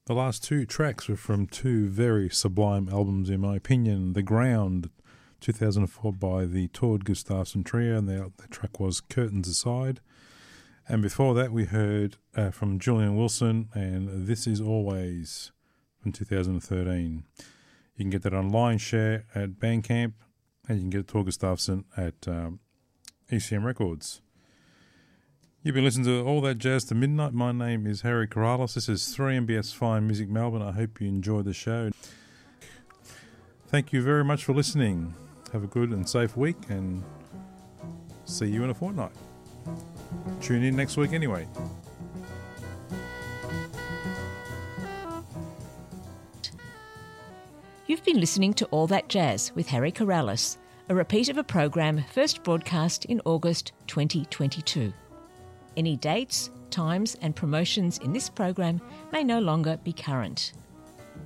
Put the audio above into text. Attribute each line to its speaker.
Speaker 1: The last two tracks were from two very sublime albums, in my opinion. The Ground, 2004, by the Tord Gustafsson Trio, and the track was Curtains Aside. And before that, we heard from Julian Wilson, and This Is Always, from 2013. You can get that on Lion Share at Bandcamp, and you can get Tord Gustafsson at ECM Records. You've been listening to All That Jazz to Midnight. My name is Harry Corrales. This is 3MBS Fine Music Melbourne. I hope you enjoyed the show. Thank you very much for listening. Have a good and safe week, and see you in a fortnight. Tune in next week anyway.
Speaker 2: You've been listening to All That Jazz with Harry Corrales, a repeat of a program first broadcast in August 2022. Any dates, times and promotions in this program may no longer be current.